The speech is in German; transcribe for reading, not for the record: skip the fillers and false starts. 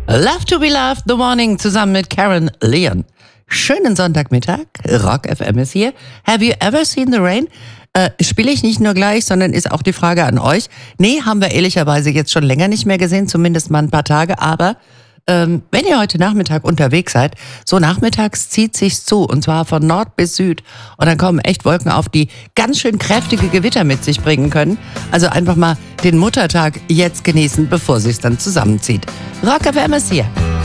Love to be loved, The Morning, zusammen mit Karen Leon. Schönen Sonntagmittag, Rock FM ist hier. Have you ever seen the rain? Spiele ich nicht nur gleich, sondern ist auch die Frage an euch. Nee, haben wir ehrlicherweise jetzt schon länger nicht mehr gesehen, zumindest mal ein paar Tage, aber wenn ihr heute Nachmittag unterwegs seid, so nachmittags zieht sich's zu, und zwar von Nord bis Süd, und dann kommen echt Wolken auf, die ganz schön kräftige Gewitter mit sich bringen können. Also einfach mal den Muttertag jetzt genießen, bevor sich's dann zusammenzieht. Rock FM ist hier.